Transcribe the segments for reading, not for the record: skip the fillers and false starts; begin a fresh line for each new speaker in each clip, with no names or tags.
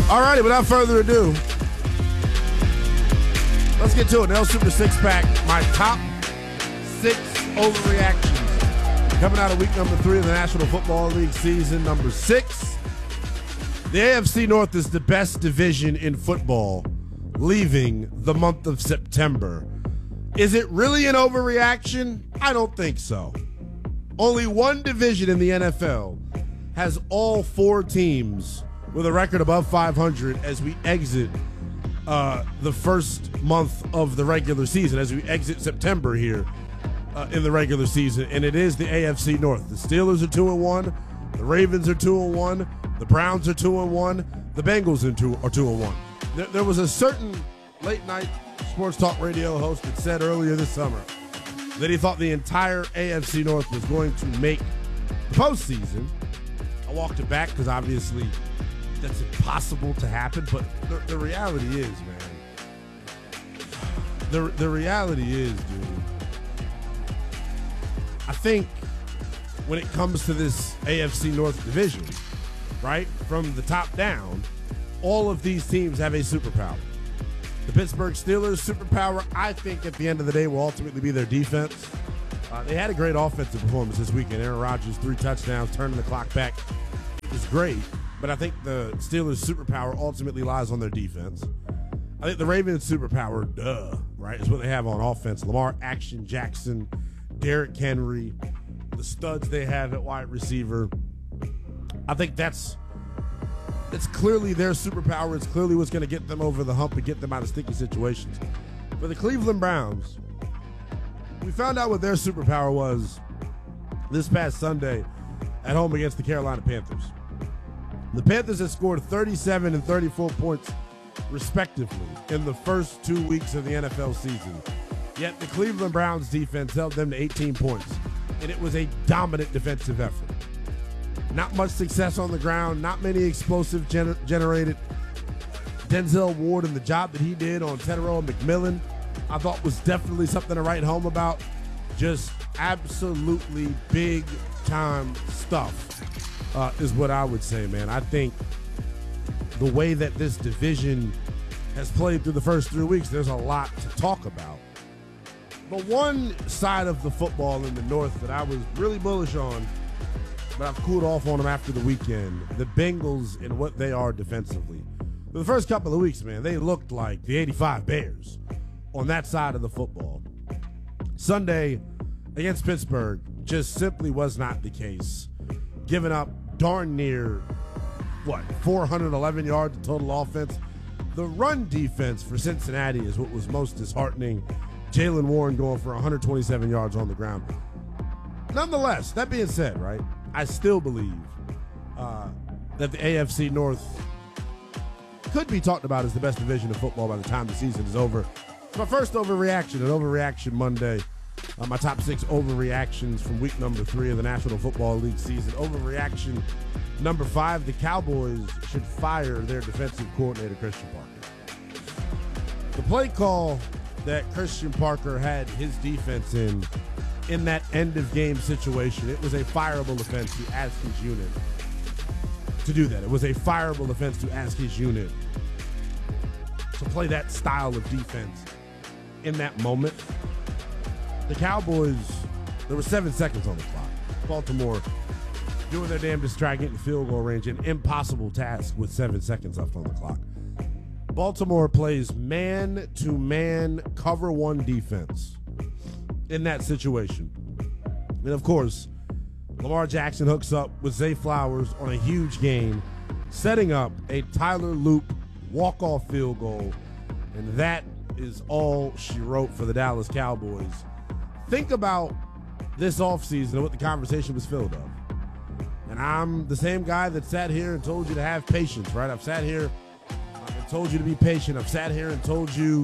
All righty, without further ado, let's get to it. Nail Super Six Pack, my top 6 overreactions coming out of week number 3 of the National Football League season number 6. The AFC North is the best division in football leaving the month of September. Is it really an overreaction? I don't think so. Only one division in the NFL has all 4 teams with a record above 500 as we exit the first month of the regular season, as we exit September here in the regular season, and it is the AFC North. The Steelers are 2-1, the Ravens are 2-1, the Browns are 2-1, the Bengals are 2-1. There was a certain late-night sports talk radio host that said earlier this summer that he thought the entire AFC North was going to make the postseason. I walked it back because obviously that's impossible to happen, but the reality is, man, the reality is, dude, I think when it comes to this AFC North division, right, from the top down, all of these teams have a superpower. The Pittsburgh Steelers' superpower, I think, at the end of the day, will ultimately be their defense. They had a great offensive performance this weekend. Aaron Rodgers, 3 touchdowns, turning the clock back. It was great, but I think the Steelers' superpower ultimately lies on their defense. I think the Ravens' superpower, right, is what they have on offense. Lamar, Action, Jackson, Derrick Henry, the studs they have at wide receiver. I think that's clearly their superpower. It's clearly what's going to get them over the hump and get them out of sticky situations. For the Cleveland Browns, we found out what their superpower was this past Sunday at home against the Carolina Panthers. The Panthers have scored 37 and 34 points, respectively, in the first 2 weeks of the NFL season. Yet the Cleveland Browns defense held them to 18 points, and it was a dominant defensive effort. Not much success on the ground, not many explosive generated. Denzel Ward and the job that he did on Tetairoa McMillan, I thought was definitely something to write home about. Just absolutely big-time stuff is what I would say, man. I think the way that this division has played through the first 3 weeks, there's a lot to talk about. The one side of the football in the North that I was really bullish on, but I've cooled off on them after the weekend, the Bengals and what they are defensively. For the first couple of weeks, man, they looked like the 85 Bears on that side of the football. Sunday against Pittsburgh just simply was not the case. Giving up darn near, 411 yards of total offense. The run defense for Cincinnati is what was most disheartening. Jaylen Warren going for 127 yards on the ground. Nonetheless, that being said, right, I still believe that the AFC North could be talked about as the best division of football by the time the season is over. It's my first overreaction, an Overreaction Monday. My top 6 overreactions from week number 3 of the National Football League season. Overreaction number 5, the Cowboys should fire their defensive coordinator, Christian Parker. The play call that Christian Parker had his defense in that end-of-game situation, it was a fireable offense to ask his unit to do that. It was a fireable offense to ask his unit to play that style of defense in that moment. The Cowboys, there were 7 seconds on the clock. Baltimore doing their damnedest to try to get in field goal range, an impossible task with 7 seconds left on the clock. Baltimore plays man-to-man cover 1 defense in that situation. And, of course, Lamar Jackson hooks up with Zay Flowers on a huge gain, setting up a Tyler Loop walk-off field goal, and that is all she wrote for the Dallas Cowboys. Think about this offseason and what the conversation was filled of. And I'm the same guy that sat here and told you to have patience, right? I've sat here and told you to be patient. I've sat here and told you,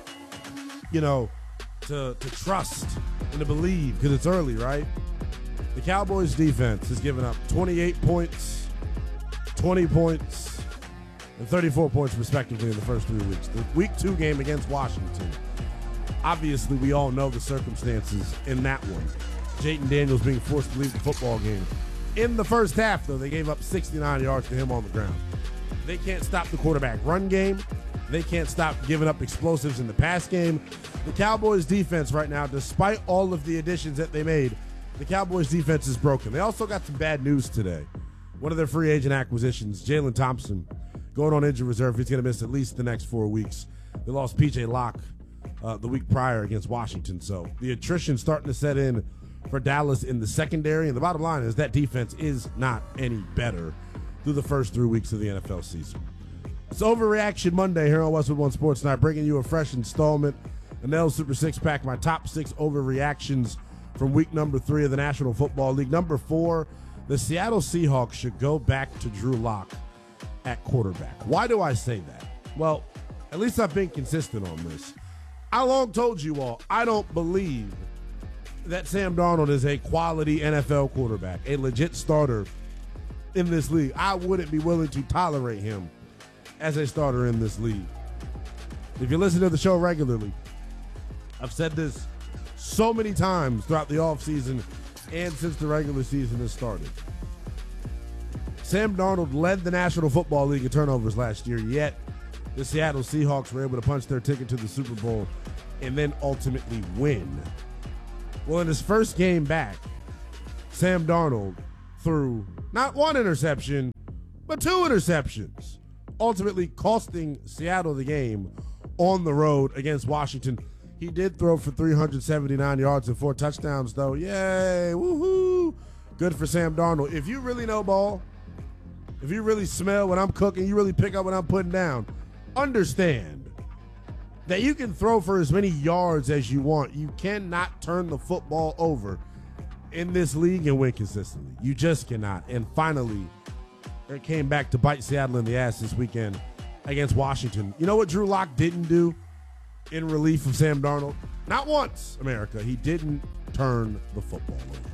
to trust and to believe because it's early, right? The Cowboys defense has given up 28 points, 20 points, and 34 points respectively in the first 3 weeks. The week 2 game against Washington, obviously we all know the circumstances in that one. Jayden Daniels being forced to leave the football game. In the first half, though, they gave up 69 yards to him on the ground. They can't stop the quarterback run game. They can't stop giving up explosives in the pass game. The Cowboys defense right now, despite all of the additions that they made, the Cowboys defense is broken. They also got some bad news today. One of their free agent acquisitions, Jalen Thompson, going on injured reserve. He's going to miss at least the next 4 weeks. They lost P.J. Locke the week prior against Washington. So the attrition starting to set in for Dallas in the secondary. And the bottom line is that defense is not any better through the first 3 weeks of the NFL season. It's Overreaction Monday here on Westwood One Sports Night, bringing you a fresh installment, a Nell Super Six Pack, my top 6 overreactions from week number 3 of the National Football League. Number 4, the Seattle Seahawks should go back to Drew Lock at quarterback. Why do I say that? Well, at least I've been consistent on this. I long told you all, I don't believe that Sam Darnold is a quality NFL quarterback, a legit starter in this league. I wouldn't be willing to tolerate him as a starter in this league. If you listen to the show regularly, I've said this so many times throughout the offseason and since the regular season has started. Sam Darnold led the National Football League in turnovers last year, yet the Seattle Seahawks were able to punch their ticket to the Super Bowl and then ultimately win. Well, in his first game back, Sam Darnold threw not 1 interception, but 2 interceptions, ultimately costing Seattle the game on the road against Washington. He did throw for 379 yards and 4 touchdowns, though. Yay, woohoo. Good for Sam Darnold. If you really know ball, if you really smell what I'm cooking, you really pick up what I'm putting down, understand that you can throw for as many yards as you want. You cannot turn the football over in this league and win consistently. You just cannot. And finally, it came back to bite Seattle in the ass this weekend against Washington. You know what Drew Lock didn't do in relief of Sam Darnold? Not once, America. He didn't turn the football over.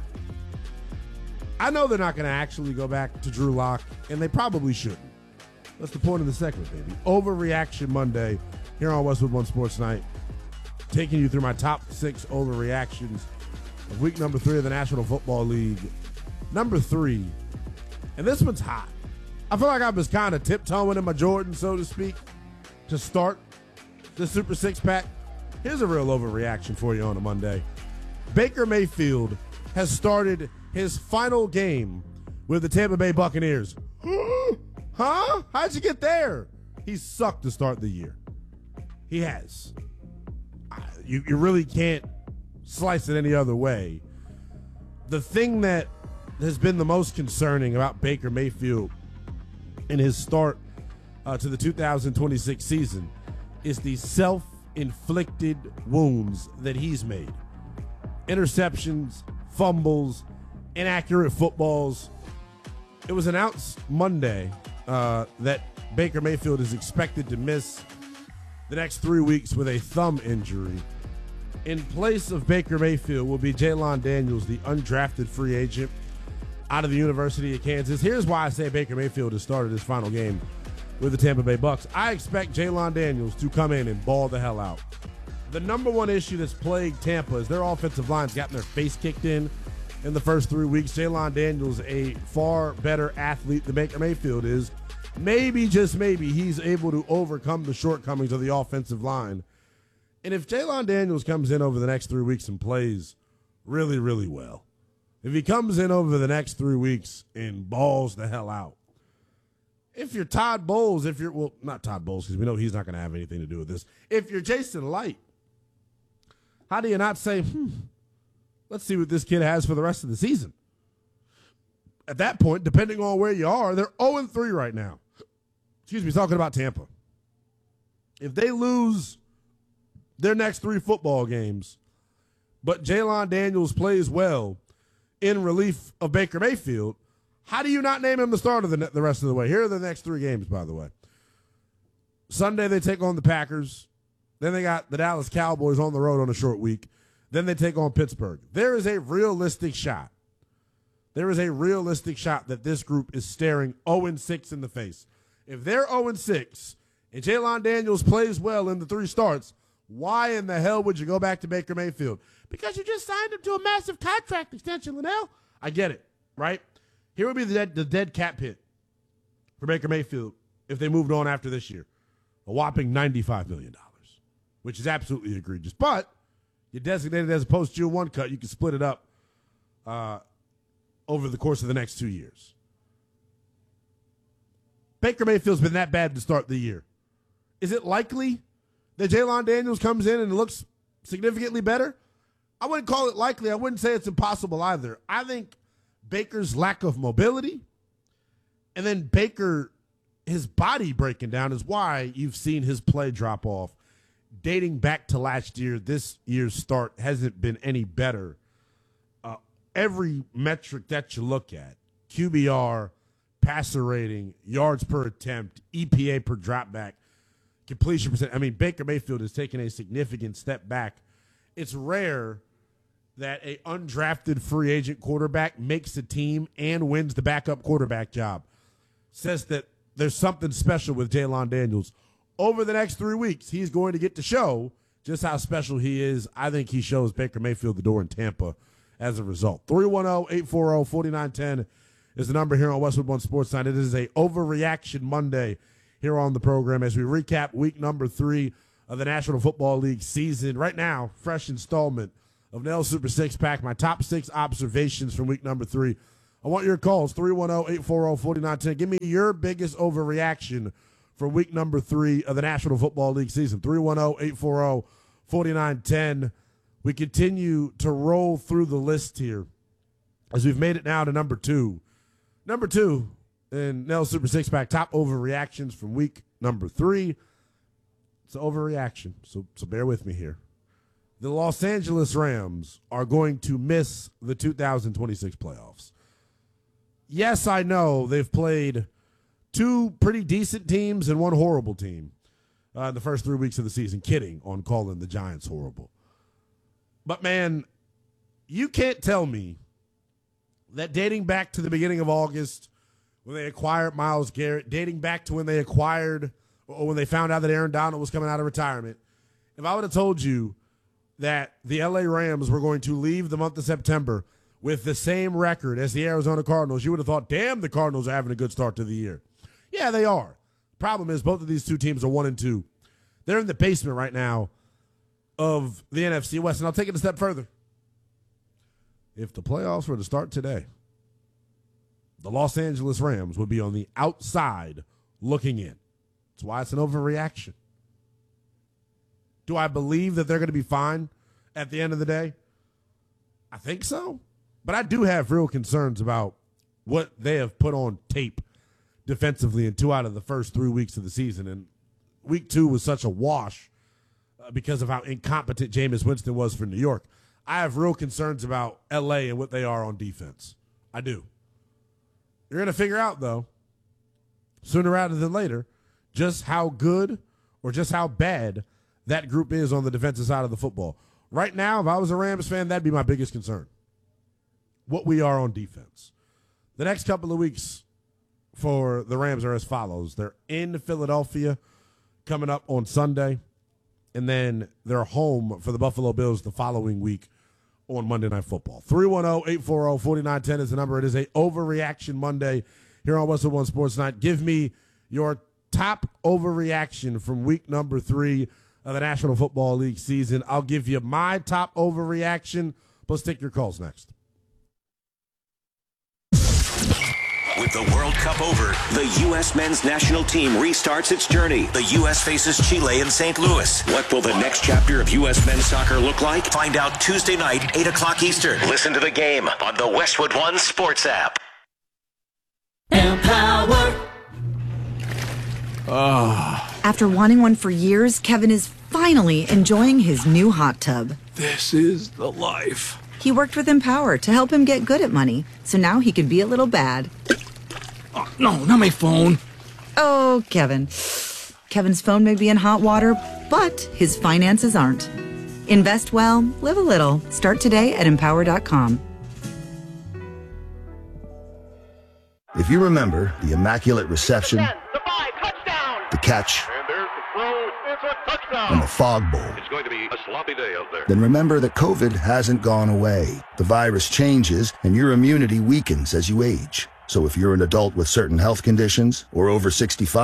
I know they're not going to actually go back to Drew Lock, and they probably shouldn't. That's the point of the segment, baby. Overreaction Monday here on Westwood One Sports Night, taking you through my top 6 overreactions of week number 3 of the National Football League. Number 3, and this one's hot. I feel like I was kind of tiptoeing in my Jordan, so to speak, to start the Super Six Pack. Here's a real overreaction for you on a Monday. Baker Mayfield has started his final game with the Tampa Bay Buccaneers. Huh? How'd you get there? He sucked to start the year. He has. You really can't slice it any other way. The thing that has been the most concerning about Baker Mayfield in his start to the 2026 season is the self-inflicted wounds that he's made. Interceptions, fumbles, inaccurate footballs. It was announced Monday that Baker Mayfield is expected to miss the next 3 weeks with a thumb injury. In place of Baker Mayfield will be Jalon Daniels, the undrafted free agent out of the University of Kansas. Here's why I say Baker Mayfield has started his final game with the Tampa Bay Bucs. I expect Jalon Daniels to come in and ball the hell out. The number one issue that's plagued Tampa is their offensive line's gotten their face kicked in the first 3 weeks. Jalon Daniels, a far better athlete than Baker Mayfield is. Maybe, just maybe, he's able to overcome the shortcomings of the offensive line. And if Jalon Daniels comes in over the next 3 weeks and plays really, really well, if he comes in over the next 3 weeks and balls the hell out, if you're Todd Bowles, well, not Todd Bowles, because we know he's not going to have anything to do with this. If you're Jason Light, how do you not say, let's see what this kid has for the rest of the season? At that point, depending on where you are, they're 0-3 right now. Excuse me, talking about Tampa. If they lose their next 3 football games, but Jalon Daniels plays well in relief of Baker Mayfield, how do you not name him the starter the rest of the way? Here are the next 3 games, by the way. Sunday, they take on the Packers. Then they got the Dallas Cowboys on the road on a short week. Then they take on Pittsburgh. There is a realistic shot. There is a realistic shot that this group is staring 0-6 in the face. If they're 0-6 and Jalon Daniels plays well in the 3 starts, why in the hell would you go back to Baker Mayfield? Because you just signed him to a massive contract extension, Linnell. I get it, right? Here would be the dead cap hit for Baker Mayfield if they moved on after this year. A whopping $95 million, which is absolutely egregious. But you designated as a post-June 1 cut, you can split it up over the course of the next 2 years. Baker Mayfield's been that bad to start the year. Is it likely that Jalon Daniels comes in and looks significantly better? I wouldn't call it likely. I wouldn't say it's impossible either. I think Baker's lack of mobility and then Baker, his body breaking down is why you've seen his play drop off. Dating back to last year, this year's start hasn't been any better. Every metric that you look at, QBR, passer rating, yards per attempt, EPA per dropback, completion percent. I mean, Baker Mayfield has taken a significant step back. It's rare that an undrafted free agent quarterback makes a team and wins the backup quarterback job. Says that there's something special with Jalon Daniels. Over the next 3 weeks, he's going to get to show just how special he is. I think he shows Baker Mayfield the door in Tampa as a result. 310-840-4910 is the number here on Westwood One Sports Night. It is a Overreaction Monday here on the program as we recap week number 3 of the National Football League season. Right now, fresh installment of Nell's Super Six Pack, my top 6 observations from week number 3. I want your calls, 310-840-4910. Give me your biggest overreaction from week number 3 of the National Football League season, 310-840-4910. We continue to roll through the list here as we've made it now to number 2. Number 2 in Nell's Super Six Pack, top overreactions from week number 3. It's an overreaction, so bear with me here. The Los Angeles Rams are going to miss the 2026 playoffs. Yes, I know they've played 2 pretty decent teams and 1 horrible team in the first 3 weeks of the season. Kidding on calling the Giants horrible. But, man, you can't tell me that dating back to the beginning of August when they acquired Myles Garrett, dating back to when they acquired or when they found out that Aaron Donald was coming out of retirement, if I would have told you that the L.A. Rams were going to leave the month of September with the same record as the Arizona Cardinals, you would have thought, damn, the Cardinals are having a good start to the year. Yeah, they are. Problem is both of these 2 teams are 1-2. They're in the basement right now of the NFC West, and I'll take it a step further. If the playoffs were to start today, the Los Angeles Rams would be on the outside looking in. That's why it's an overreaction. Do I believe that they're going to be fine at the end of the day? I think so. But I do have real concerns about what they have put on tape defensively in 2 out of the first 3 weeks of the season. And week 2 was such a wash because of how incompetent Jameis Winston was for New York. I have real concerns about L.A. and what they are on defense. I do. You're going to figure out, though, sooner rather than later, just how good or just how bad that group is on the defensive side of the football. Right now, if I was a Rams fan, that'd be my biggest concern. What we are on defense. The next couple of weeks for the Rams are as follows. They're in Philadelphia coming up on Sunday, and then they're home for the Buffalo Bills the following week on Monday Night Football. 310-840-4910 is the number. It is a Overreaction Monday here on Westwood One Sports Night. Give me your top overreaction from week number 3 of the National Football League season. I'll give you my top overreaction. Let's take your calls next.
With the World Cup over, the U.S. men's national team restarts its journey. The U.S. faces Chile in St. Louis. What will the next chapter of U.S. men's soccer look like? Find out Tuesday night, 8 o'clock Eastern. Listen to the game on the Westwood One Sports app.
Empower.
After wanting one for years, Kevin is finally enjoying his new hot tub.
This is the life.
He worked with Empower to help him get good at money, so now he can be a little bad.
Oh, no, not my phone.
Oh, Kevin. Kevin's phone may be in hot water, but his finances aren't. Invest well, live a little. Start today at Empower.com.
If you remember the Immaculate Reception, the catch, and the fog bowl,
It's going to be a sloppy day out there.
then remember that COVID hasn't gone away. The virus changes and your immunity weakens as you age. So if you're an adult with certain health conditions or over 65,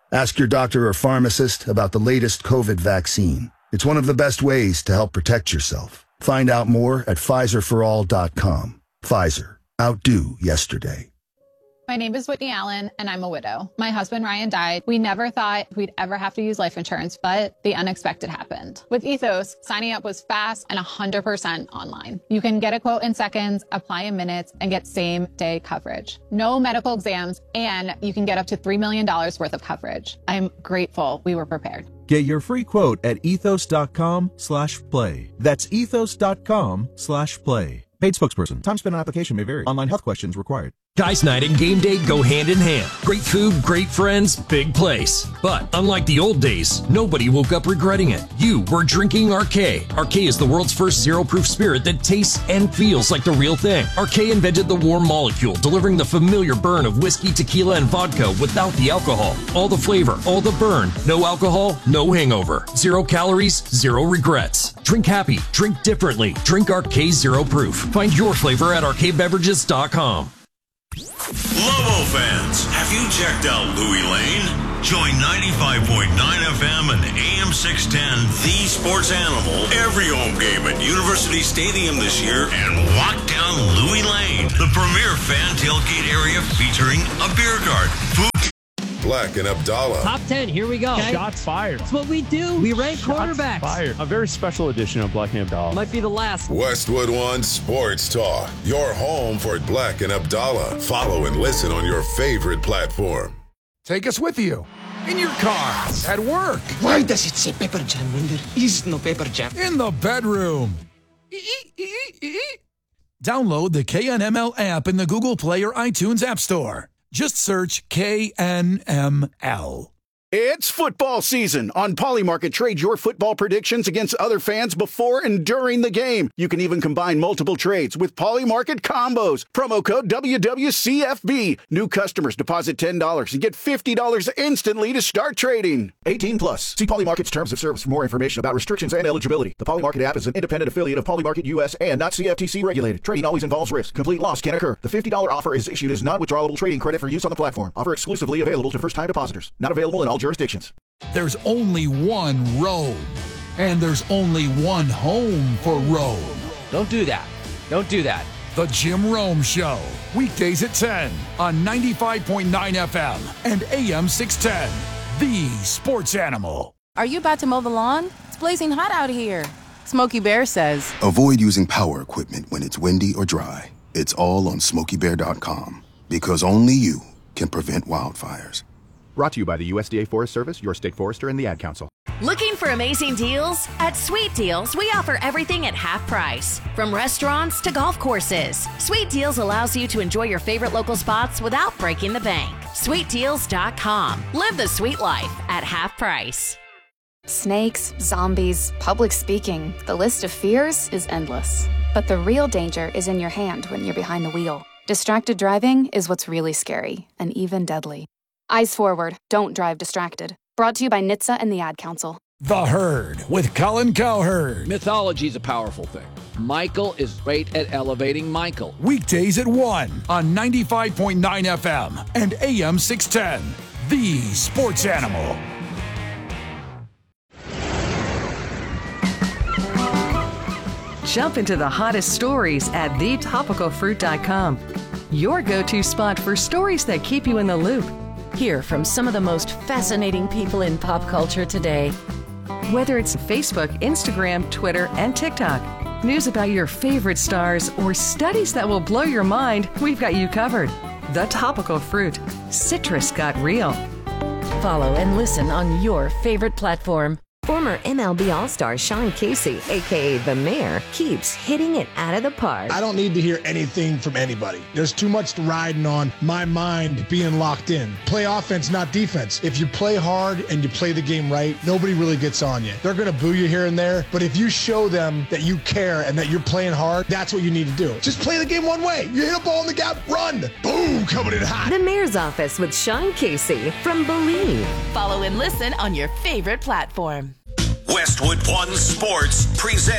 Ask your doctor or pharmacist about the latest COVID vaccine. It's one of the best ways to help protect yourself. Find out more at PfizerForAll.com. Pfizer. Outdo yesterday.
My name is Whitney Allen, and I'm a widow. My husband, Ryan, died. We never thought we'd ever have to use life insurance, but the unexpected happened. With Ethos, signing up was fast and 100% online. You can get a quote in seconds, apply in minutes, and get same-day coverage. No medical exams, and you can get up to $3 million worth of coverage. I'm grateful we were prepared.
Get your free quote at ethos.com/play. That's ethos.com/play. Paid spokesperson. Time spent on application may vary. Online health questions required.
Guys night and game day go hand in hand. Great food, great friends, big place. But unlike the old days, nobody woke up regretting it. You were drinking RK. RK is the world's first zero-proof spirit that tastes and feels like the real thing. RK invented the warm molecule, delivering the familiar burn of whiskey, tequila, and vodka without the alcohol. All the flavor, all the burn. No alcohol, no hangover. 0 calories, 0 regrets. Drink happy, drink differently. Drink RK Zero Proof. Find your flavor at rkbeverages.com.
Lobo fans, have you checked out Louis Lane? Join 95.9 FM and AM 610, The Sports Animal, every home game at University Stadium this year and walk down Louis Lane, the premier fan tailgate area featuring a beer garden, food.
Black and Abdallah.
Top 10, here we go.
Okay. Shots fired.
That's what we do. We rank quarterbacks.
Fired. A very special edition of Black and Abdallah.
Might be the last.
Westwood One Sports Talk. Your home for Black and Abdallah. Follow and listen on your favorite platform.
Take us with you. In your car. At work.
Why does it say Pepper Jam when there is no Pepper Jam?
In the bedroom. Download the KNML app in the Google Play or iTunes App Store. Just search KNML.
It's football season. On Polymarket, trade your football predictions against other fans before and during the game. You can even combine multiple trades with Polymarket combos. Promo code WWCFB. New customers deposit $10 and get $50 instantly to start trading. 18 plus. See Polymarket's terms of service for more information about restrictions and eligibility. The Polymarket app is an independent affiliate of Polymarket US and not CFTC regulated. Trading always involves risk. Complete loss can occur. The $50 offer is issued as non-withdrawable trading credit for use on the platform. Offer exclusively available to first-time depositors. Not available in all jurisdictions.
There's only one road, and there's only one home for Rome.
Don't do that. Don't do that.
The Jim Rome Show. Weekdays at 10 on 95.9 FM and AM 610. The Sports Animal.
Are you about to mow the lawn? It's blazing hot out here. Smokey Bear says,
avoid using power equipment when it's windy or dry. It's all on SmokeyBear.com. Because only you can prevent wildfires.
Brought to you by the USDA Forest Service, your state forester, and the Ad Council.
Looking for amazing deals? At Sweet Deals, we offer everything at half price. From restaurants to golf courses, Sweet Deals allows you to enjoy your favorite local spots without breaking the bank. SweetDeals.com. Live the sweet life at half price.
Snakes, zombies, public speaking. The list of fears is endless. But the real danger is in your hand when you're behind the wheel. Distracted driving is what's really scary and even deadly. Eyes forward. Don't drive distracted. Brought to you by NHTSA and the Ad Council.
The Herd with Colin Cowherd.
Mythology is a powerful thing. Michael is great at elevating Michael.
Weekdays at 1 on 95.9 FM and AM 610. The Sports Animal.
Jump into the hottest stories at thetopicalfruit.com. Your go-to spot for stories that keep you in the loop.
Hear from some of the most fascinating people in pop culture today.
Whether it's Facebook, Instagram, Twitter, and TikTok, news about your favorite stars, or studies that will blow your mind, we've got you covered. The Topical Fruit. Citrus got real.
Follow and listen on your favorite platform.
Former MLB All-Star Sean Casey, a.k.a. The Mayor, keeps hitting it out of the park.
I don't need to hear anything from anybody. There's too much riding on my mind being locked in. Play offense, not defense. If you play hard and you play the game right, nobody really gets on you. They're going to boo you here and there, but if you show them that you care and that you're playing hard, that's what you need to do. Just play the game one way. You hit a ball in the gap, run. Boom, coming in hot.
The Mayor's Office with Sean Casey from Believe.
Follow and listen on your favorite platform.
Westwood One Sports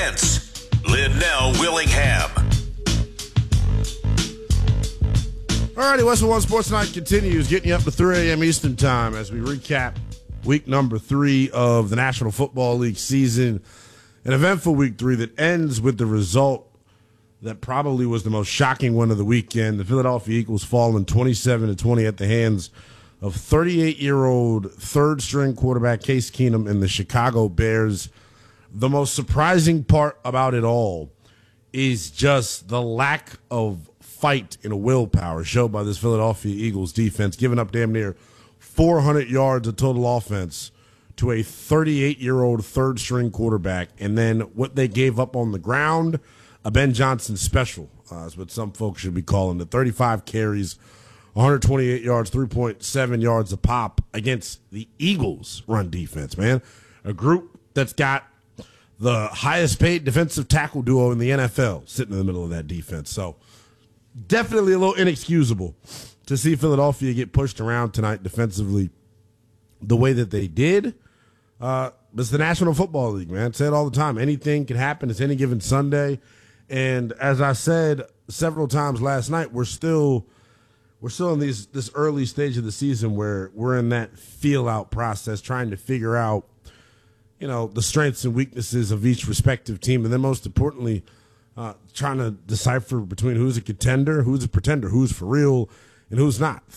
presents Linnell Willingham.
Alrighty, Westwood One Sports Night continues, getting you up to 3 a.m. Eastern Time as we recap week number 3 of the National Football League season. An eventful week 3 that ends with the result that probably was the most shocking one of the weekend. The Philadelphia Eagles falling 27-20 at the hands of 38-year-old third-string quarterback Case Keenum and the Chicago Bears. The most surprising part about it all is just the lack of fight and willpower showed by this Philadelphia Eagles defense, giving up damn near 400 yards of total offense to a 38-year-old third-string quarterback. And then what they gave up on the ground, a Ben Johnson special, is what some folks should be calling it. 35 carries, 128 yards, 3.7 yards a pop against the Eagles' run defense, man. A group that's got the highest-paid defensive tackle duo in the NFL sitting in the middle of that defense. So definitely a little inexcusable to see Philadelphia get pushed around tonight defensively the way that they did. It's the National Football League, man. I say it all the time. Anything can happen. It's any given Sunday. And as I said several times last night, we're still in this early stage of the season where we're in that feel-out process, trying to figure out, the strengths and weaknesses of each respective team, and then most importantly, trying to decipher between who's a contender, who's a pretender, who's for real, and who's not.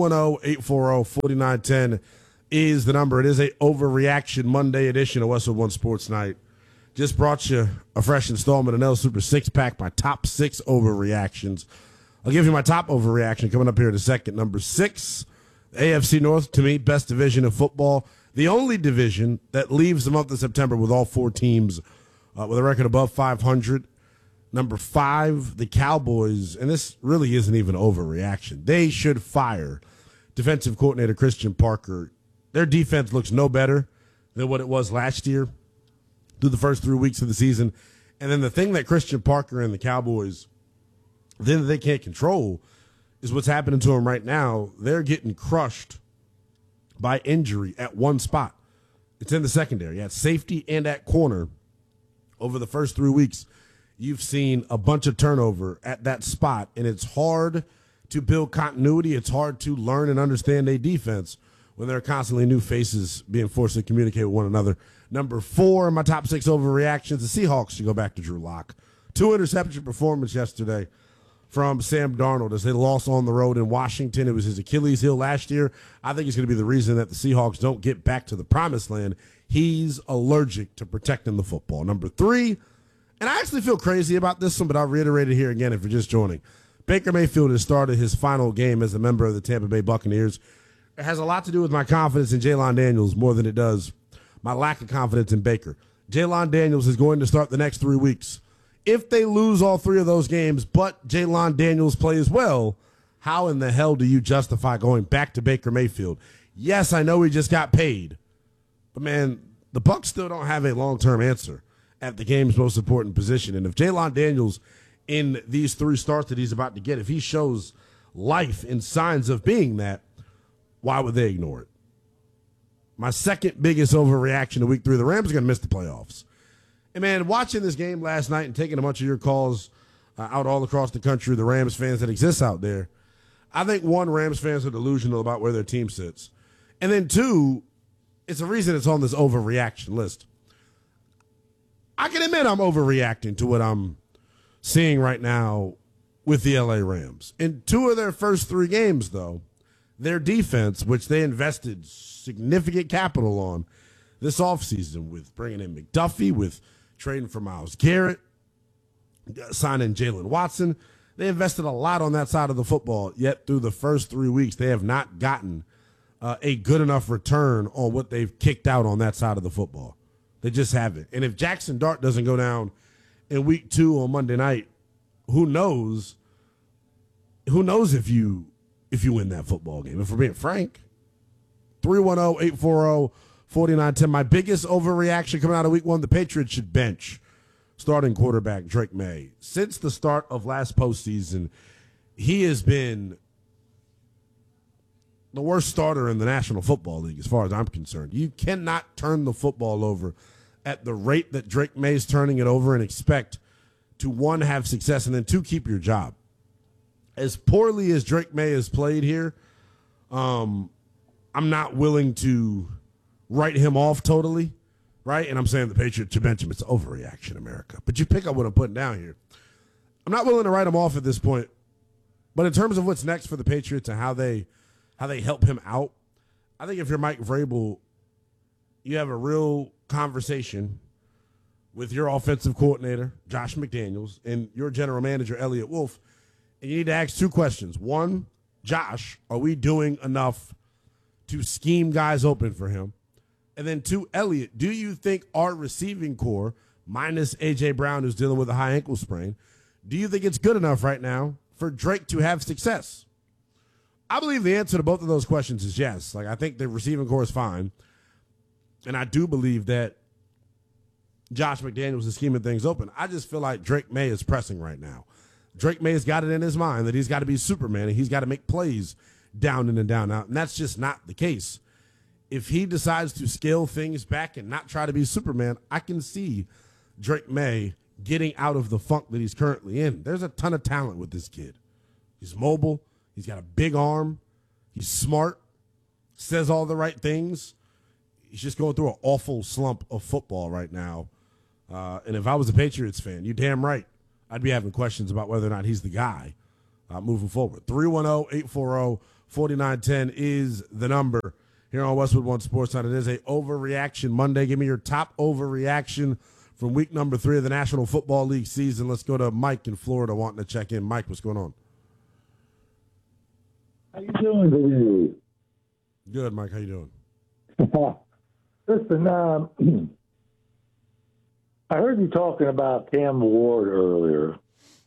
310-840-4910 is the number. It is a Overreaction Monday edition of Westwood One Sports Night. Just brought you a fresh installment of Nell Super 6-pack, my top 6 overreactions. I'll give you my top overreaction coming up here in a second. Number 6, the AFC North, to me, best division of football. The only division that leaves the month of September with all 4 teams with a record above 500. Number 5, the Cowboys, and this really isn't even an overreaction. They should fire defensive coordinator Christian Parker. Their defense looks no better than what it was last year through the first 3 weeks of the season. And then the thing that Christian Parker and the Cowboys, then they can't control, is what's happening to them right now. They're getting crushed by injury at one spot. It's in the secondary, at safety and at corner. Over the first 3 weeks, you've seen a bunch of turnover at that spot, and it's hard to build continuity. It's hard to learn and understand a defense when there are constantly new faces being forced to communicate with one another. Number 4, my top 6 overreactions, the Seahawks should go back to Drew Lock. 2-interception performance yesterday from Sam Darnold as they lost on the road in Washington. It was his Achilles heel last year. I think it's going to be the reason that the Seahawks don't get back to the promised land. He's allergic to protecting the football. Number 3, and I actually feel crazy about this one, but I'll reiterate it here again if you're just joining. Baker Mayfield has started his final game as a member of the Tampa Bay Buccaneers. It has a lot to do with my confidence in Jaylon Daniels more than it does my lack of confidence in Baker. Jaylon Daniels is going to start the next 3 weeks. If they lose all 3 of those games, but Jaylon Daniels plays well, how in the hell do you justify going back to Baker Mayfield? Yes, I know he just got paid, but man, the Bucs still don't have a long-term answer at the game's most important position. And if Jaylon Daniels, in these 3 starts that he's about to get, if he shows life and signs of being that, why would they ignore it? My second biggest overreaction to week 3, the Rams are going to miss the playoffs. And, man, watching this game last night and taking a bunch of your calls out all across the country, the Rams fans that exist out there, I think, 1, Rams fans are delusional about where their team sits. And then 2, it's a reason it's on this overreaction list. I can admit I'm overreacting to what I'm seeing right now with the L.A. Rams. In 2 of their first 3 games, though, their defense, which they invested significant capital on this offseason with bringing in McDuffie, with trading for Myles Garrett, signing Jalen Watson. They invested a lot on that side of the football, yet through the first 3 weeks, they have not gotten a good enough return on what they've kicked out on that side of the football. They just haven't. And if Jackson Dart doesn't go down in week 2 on Monday night, who knows? Who knows if you win that football game? If we're being frank. 310-840-4910. My biggest overreaction coming out of week 1, the Patriots should bench starting quarterback Drake May. Since the start of last postseason, he has been the worst starter in the National Football League as far as I'm concerned. You cannot turn the football over at the rate that Drake May's turning it over and expect to, 1, have success, and then 2, keep your job. as poorly as Drake May has played here, I'm not willing to write him off totally, right? And I'm saying the Patriots to bench him. It's overreaction, America. But you pick up what I'm putting down here. I'm not willing to write him off at this point. But in terms of what's next for the Patriots and how they help him out, I think if you're Mike Vrabel, you have a real conversation with your offensive coordinator, Josh McDaniels, and your general manager, Elliott Wolf, and you need to ask two questions. One, Josh, are we doing enough to scheme guys open for him? And then two, Elliott, do you think our receiving core, minus A.J. Brown, who's dealing with a high ankle sprain, do you think it's good enough right now for Drake to have success? I believe the answer to both of those questions is yes. Like, I think the receiving core is fine. And I do believe that Josh McDaniels is scheming things open. I just feel like Drake May is pressing right now. Drake May has got it in his mind that he's got to be Superman and he's got to make plays down in and down out. And that's just not the case. If he decides to scale things back and not try to be Superman, I can see Drake May getting out of the funk that he's currently in. There's a ton of talent with this kid. He's mobile. He's got a big arm. He's smart. Says all the right things. He's just going through an awful slump of football right now. And if I was a Patriots fan, you're damn right, I'd be having questions about whether or not he's the guy moving forward. 310-840-4910 is the number here on Westwood One Sports Night. It is a Overreaction Monday. Give me your top overreaction from week number 3 of the National Football League season. Let's go to Mike in Florida wanting to check in. Mike, what's going on?
How you doing today?
Good, Mike. How you doing?
Listen, I heard you talking about Cam Ward earlier.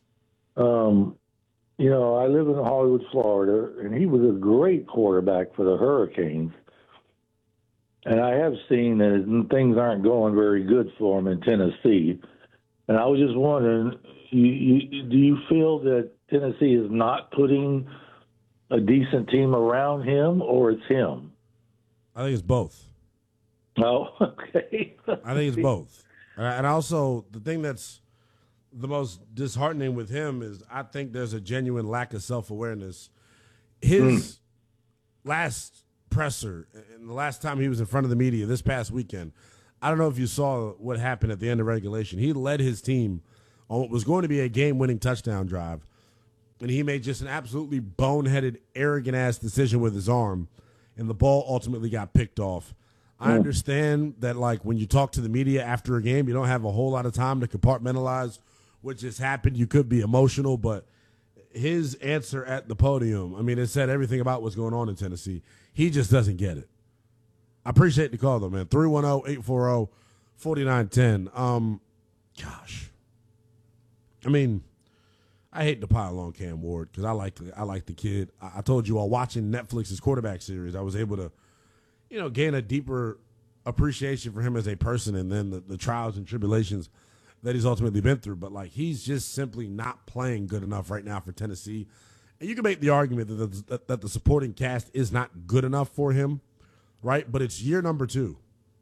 You know, I live in Hollywood, Florida, and he was a great quarterback for the Hurricanes. And I have seen that things aren't going very good for him in Tennessee. And I was just wondering, do you feel that Tennessee is not putting a decent team around him, or it's him?
I think it's both.
Oh, okay.
I think it's both. And also, the thing that's the most disheartening with him is I think there's a genuine lack of self-awareness. His last presser, and the last time he was in front of the media this past weekend, I don't know if you saw what happened at the end of regulation. He led his team on what was going to be a game-winning touchdown drive, and he made just an absolutely boneheaded, arrogant-ass decision with his arm, and the ball ultimately got picked off. I understand that, like, when you talk to the media after a game, you don't have a whole lot of time to compartmentalize what just happened. You could be emotional, but his answer at the podium, I mean, it said everything about what's going on in Tennessee. He just doesn't get it. I appreciate the call, though, man. 310-840-4910. Gosh. I mean, I hate to pile on Cam Ward because I like the kid. I told you all, watching Netflix's quarterback series, I was able to, gain a deeper appreciation for him as a person, and then the trials and tribulations that he's ultimately been through. But, like, he's just simply not playing good enough right now for Tennessee. And you can make the argument that the supporting cast is not good enough for him, right? But it's year number 2.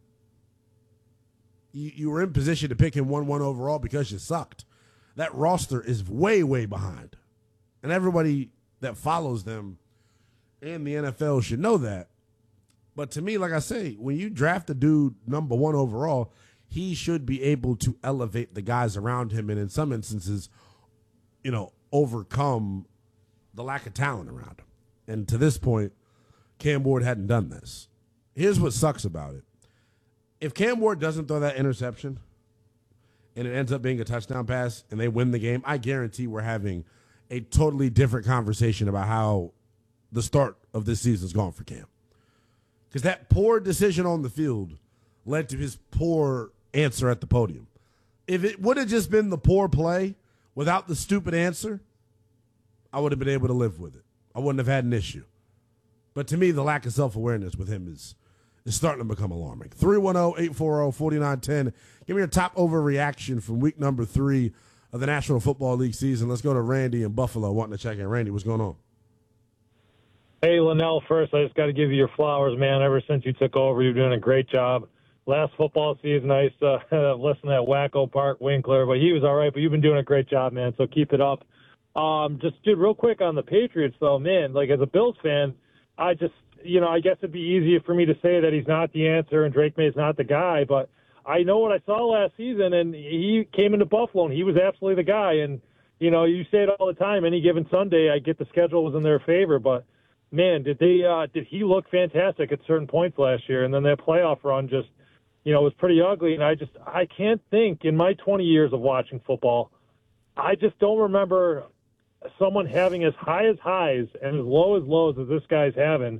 You were in position to pick him 1-1 overall because you sucked. That roster is way, way behind. And everybody that follows them in the NFL should know that. But to me, like I say, when you draft a dude number 1 overall, he should be able to elevate the guys around him and in some instances, overcome the lack of talent around him. And to this point, Cam Ward hadn't done this. Here's what sucks about it. If Cam Ward doesn't throw that interception and it ends up being a touchdown pass and they win the game, I guarantee we're having a totally different conversation about how the start of this season's gone for Cam. Because that poor decision on the field led to his poor answer at the podium. If it would have just been the poor play without the stupid answer, I would have been able to live with it. I wouldn't have had an issue. But to me, the lack of self-awareness with him is starting to become alarming. 310-840-4910. Give me your top overreaction from week number 3 of the National Football League season. Let's go to Randy in Buffalo wanting to check in. Randy, what's going on?
Hey, Linnell, first, I just got to give you your flowers, man. Ever since you took over, you're doing a great job. Last football season, I used to listen to that Wacko Park Winkler, but he was all right, but you've been doing a great job, man, so keep it up. Just, dude, real quick on the Patriots, though, man, like as a Bills fan, I just, I guess it'd be easier for me to say that he's not the answer and Drake May's not the guy, but I know what I saw last season, and he came into Buffalo, and he was absolutely the guy. And, you say it all the time, any given Sunday, I get the schedule was in their favor, but, man, did he look fantastic at certain points last year? And then that playoff run just, was pretty ugly. And I can't think in my 20 years of watching football, I just don't remember someone having as high as highs and as lows as this guy's having.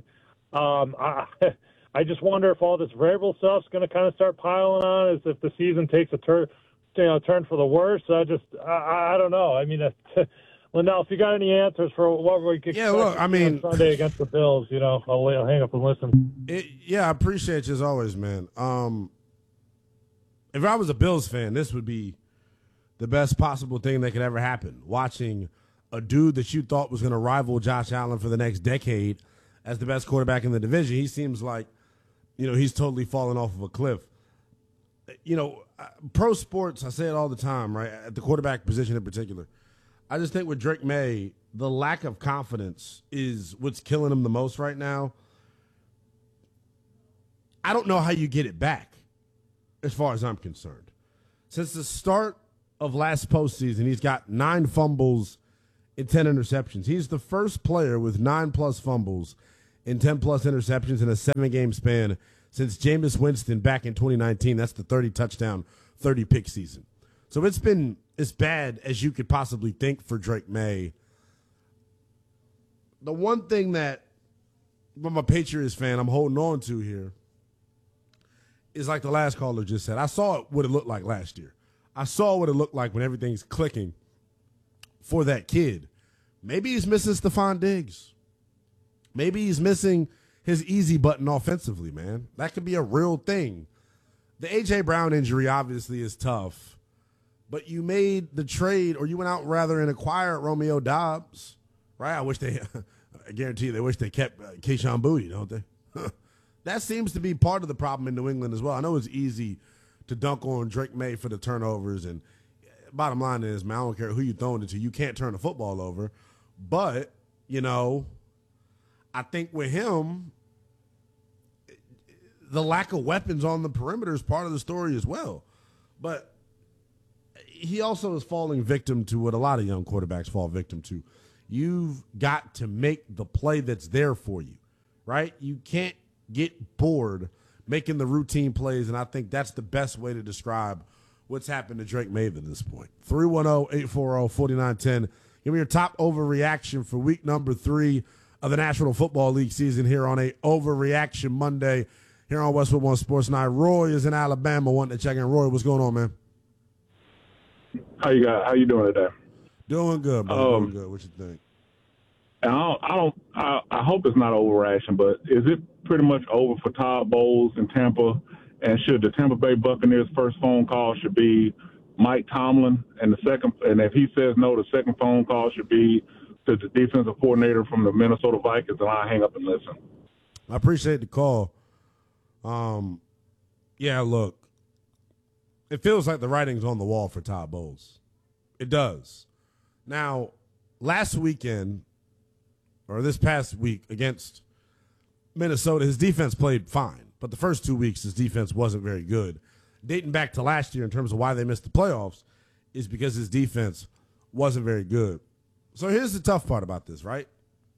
I just wonder if all this variable stuff's going to kind of start piling on, as if the season takes a turn for the worse. I don't know. I mean, Linnell, if you got any answers for what we could expect on Sunday against the Bills, I'll hang up and listen.
I appreciate you as always, man. If I was a Bills fan, this would be the best possible thing that could ever happen. Watching a dude that you thought was going to rival Josh Allen for the next decade as the best quarterback in the division, he seems like, he's totally fallen off of a cliff. Pro sports, I say it all the time, right, at the quarterback position in particular. I just think with Drake May, the lack of confidence is what's killing him the most right now. I don't know how you get it back, as far as I'm concerned. Since the start of last postseason, he's got 9 fumbles and 10 interceptions. He's the first player with 9+ fumbles and 10+ interceptions in a 7-game span since Jameis Winston back in 2019. That's the 30-touchdown, 30-pick season. So it's been as bad as you could possibly think for Drake May. The one thing that, from a Patriots fan, I'm holding on to here is like the last caller just said. I saw what it looked like last year. I saw what it looked like when everything's clicking for that kid. Maybe he's missing Stephon Diggs. Maybe he's missing his easy button offensively, man. That could be a real thing. The A.J. Brown injury obviously is tough, but you made the trade, or you went out rather and acquired Romeo Doubs, right? I guarantee you they wish they kept Kayshon Boutte, don't they? That seems to be part of the problem in New England as well. I know it's easy to dunk on Drake May for the turnovers, and bottom line is, man, I don't care who you're throwing it to, you can't turn the football over. But, I think with him, the lack of weapons on the perimeter is part of the story as well. But he also is falling victim to what a lot of young quarterbacks fall victim to. You've got to make the play that's there for you, right? You can't get bored making the routine plays, and I think that's the best way to describe what's happened to Drake May at this point. 310-840-4910. Give me your top overreaction for week number 3 of the National Football League season here on a Overreaction Monday here on Westwood One Sports Night. Roy is in Alabama wanting to check in. Roy, what's going on, man?
How you doing today?
Doing good, man. Doing good. What you think?
I hope it's not overreaction, but is it pretty much over for Todd Bowles in Tampa? And should the Tampa Bay Buccaneers' first phone call should be Mike Tomlin, and if he says no, the second phone call should be to the defensive coordinator from the Minnesota Vikings, and I'll hang up and listen.
I appreciate the call. Look, it feels like the writing's on the wall for Todd Bowles. It does. Now, last weekend, or this past week against Minnesota, his defense played fine, but the first 2 weeks his defense wasn't very good. Dating back to last year in terms of why they missed the playoffs is because his defense wasn't very good. So here's the tough part about this, right?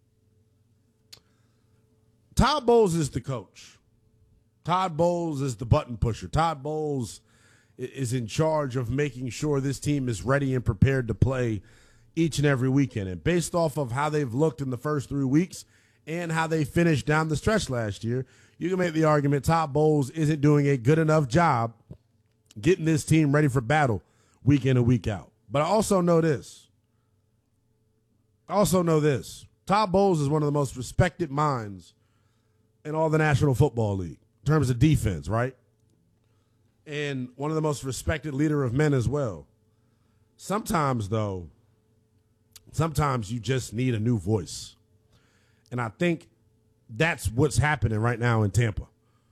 Todd Bowles is the coach. Todd Bowles is the button pusher. Todd Bowles is in charge of making sure this team is ready and prepared to play each and every weekend. And based off of how they've looked in the first 3 weeks and how they finished down the stretch last year, you can make the argument Todd Bowles isn't doing a good enough job getting this team ready for battle week in and week out. But I also know this. Todd Bowles is one of the most respected minds in all the National Football League in terms of defense, right? And one of the most respected leader of men as well. Sometimes you just need a new voice. And I think that's what's happening right now in Tampa.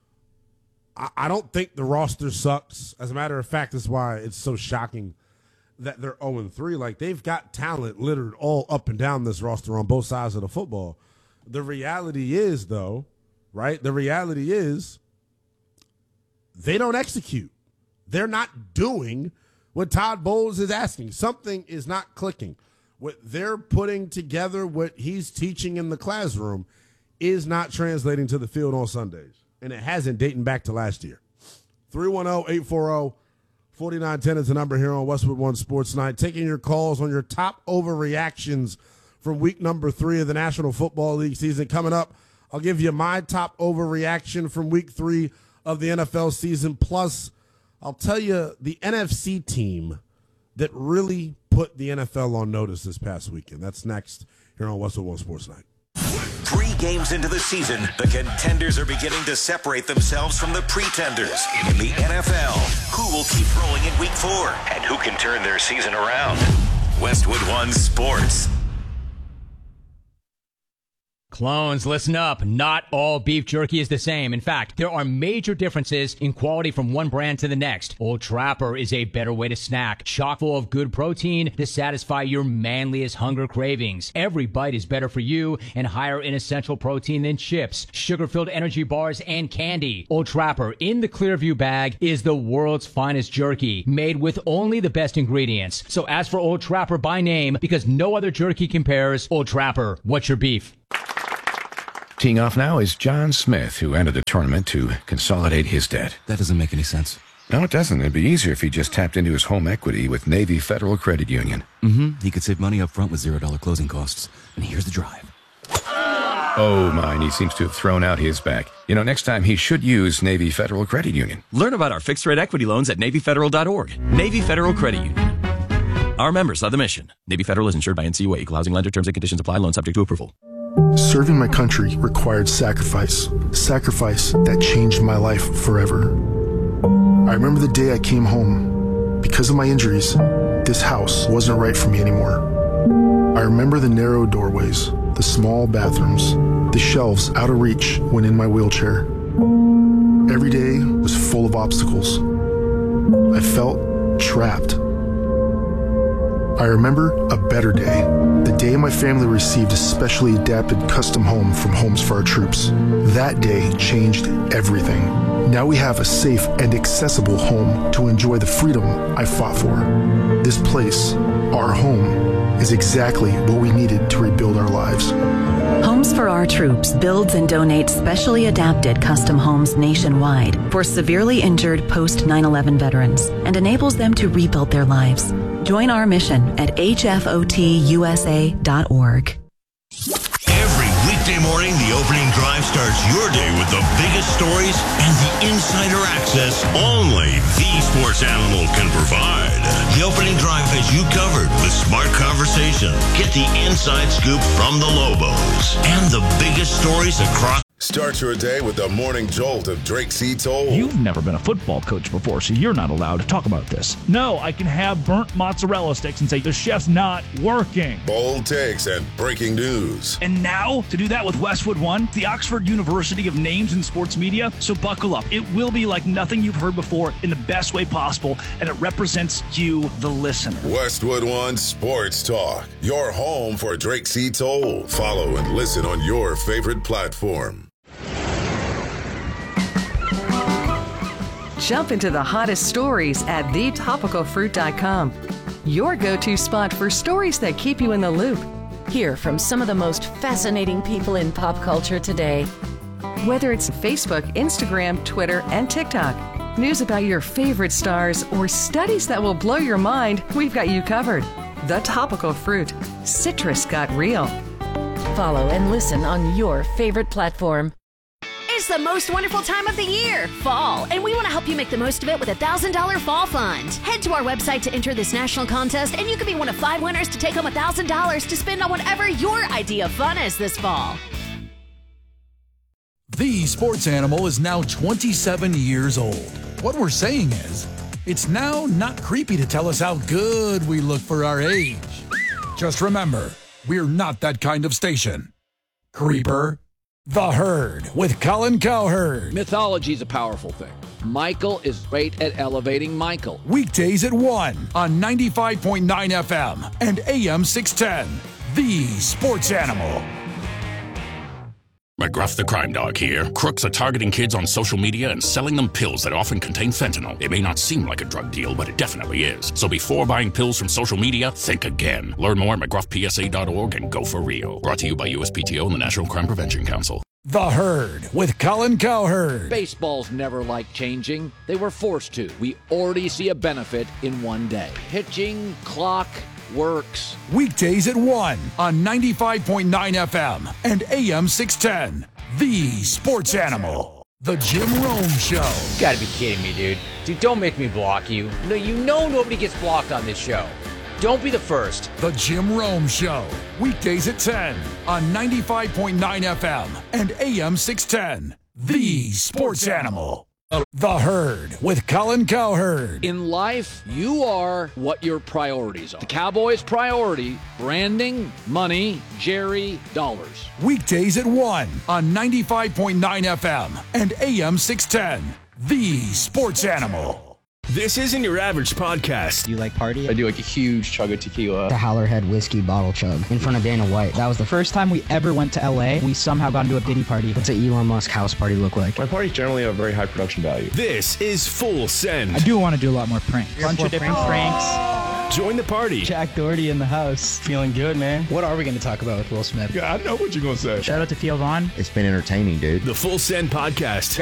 I don't think the roster sucks. As a matter of fact, that's why it's so shocking that they're 0-3. Like, they've got talent littered all up and down this roster on both sides of the football. The reality is, though, right? The reality is they don't execute. They're not doing what Todd Bowles is asking. Something is not clicking. What they're putting together, what he's teaching in the classroom, is not translating to the field on Sundays. And it hasn't, dating back to last year. 310-840-4910 is the number here on Westwood One Sports Night. Taking your calls on your top overreactions from week number 3 of the National Football League season. Coming up, I'll give you my top overreaction from week 3 of the NFL season. Plus, I'll tell you the NFC team that really put the NFL on notice this past weekend. That's next here on Westwood One Sports Night.
3 games into the season, the contenders are beginning to separate themselves from the pretenders. In the NFL, who will keep rolling in week 4 and who can turn their season around? Westwood One Sports.
Clones, listen up. Not all beef jerky is the same. In fact, there are major differences in quality from one brand to the next. Old Trapper is a better way to snack, chock full of good protein to satisfy your manliest hunger cravings. Every bite is better for you and higher in essential protein than chips, sugar-filled energy bars, and candy. Old Trapper in the Clearview bag is the world's finest jerky, made with only the best ingredients. So ask for Old Trapper by name because no other jerky compares. Old Trapper, what's your beef?
Teeing off now is John Smith, who entered the tournament to consolidate his debt.
That doesn't make any sense.
No, it doesn't. It'd be easier if he just tapped into his home equity with Navy Federal Credit Union.
He could save money up front with $0 closing costs. And here's the drive.
Oh, mine. He seems to have thrown out his back. You know, next time he should use Navy Federal Credit Union.
Learn about our fixed-rate equity loans at NavyFederal.org. Navy Federal Credit Union. Our members are the mission. Navy Federal is insured by NCUA. Equal housing lender. Terms and conditions apply. Loan subject to approval.
Serving my country required sacrifice. Sacrifice that changed my life forever. I remember the day I came home. Because of my injuries, this house wasn't right for me anymore. I remember the narrow doorways, the small bathrooms, the shelves out of reach when in my wheelchair. Every day was full of obstacles. I felt trapped. I remember a better day, the day my family received a specially adapted custom home from Homes for Our Troops. That day changed everything. Now we have a safe and accessible home to enjoy the freedom I fought for. This place, our home, is exactly what we needed to rebuild our lives.
Homes for Our Troops builds and donates specially adapted custom homes nationwide for severely injured post 9/11 veterans and enables them to rebuild their lives. Join our mission at hfotusa.org.
Every weekday morning, the opening drive starts your day with the biggest stories and the insider access only the Sports Animal can provide. The opening drive has you covered with smart conversation. Get the inside scoop from the Lobos and the biggest stories across.
Start your day with the morning jolt of Drake C. Toll.
You've never been a football coach before, so you're not allowed to talk about this. No, I can have burnt mozzarella sticks and say the chef's not working.
Bold takes and breaking news.
And now, to do that with Westwood One, the Oxford University of Names in Sports Media, so buckle up. It will be like nothing you've heard before in the best way possible, and it represents you, the listener.
Westwood One Sports Talk, your home for Drake C. Toll. Follow and listen on your favorite platform.
Jump into the hottest stories at thetopicalfruit.com. Your go-to spot for stories that keep you in the loop.
Hear from some of the most fascinating people in pop culture today.
Whether it's Facebook, Instagram, Twitter, and TikTok, news about your favorite stars, or studies that will blow your mind, we've got you covered. The Topical Fruit. Citrus got real.
Follow and listen on your favorite platform.
It's the most wonderful time of the year, fall, and we want to help you make the most of it with a $1,000 fall fund. Head to our website to enter this national contest, and you could be one of 5 winners to take home $1,000 to spend on whatever your idea of fun is this fall.
The Sports Animal is now 27 years old. What we're saying is, it's now not creepy to tell us how good we look for our age. Just remember, we're not that kind of station. Creeper. The Herd with Colin Cowherd.
Mythology is a powerful thing. Michael is great at elevating Michael.
Weekdays at 1 on 95.9 FM and AM 610. The Sports Animal.
McGruff the Crime Dog here. Crooks are targeting kids on social media and selling them pills that often contain fentanyl. It may not seem like a drug deal, but it definitely is. So before buying pills from social media, think again. Learn more at McGruffPSA.org and go for real. Brought to you by USPTO and the National Crime Prevention Council.
The Herd with Colin Cowherd.
Baseball's never liked changing. They were forced to. We already see a benefit in one day. Pitching, clock, works.
Weekdays at 1 on 95.9 FM and AM 610. The Sports Animal. The Jim Rome Show.
You gotta be kidding me, dude. Dude, don't make me block you. No, you know nobody gets blocked on this show. Don't be the first.
The Jim Rome Show. Weekdays at 10 on 95.9 FM and AM 610. The Sports Animal. The Herd with Colin Cowherd.
In life, you are what your priorities are. The Cowboys' priority, branding, money, Jerry, dollars.
Weekdays at 1 on 95.9 FM and AM 610. The Sports Animal.
This isn't your average podcast.
Do you like party?
I do like a huge chug of tequila.
The Howlerhead whiskey bottle chug in front of Dana White. That was the first time we ever went to LA. We somehow got into a Diddy party. What's an Elon Musk house party look like?
My parties generally have very high production value.
This is Full Send.
I do want to do a lot more pranks. Bunch of different pranks.
Join the party.
Jack Doherty in the house. Feeling good, man. What are we going to talk about with Will Smith?
Yeah, I know what you're going to say.
Shout out to Theo Vaughn.
It's been entertaining, dude.
The Full Send Podcast.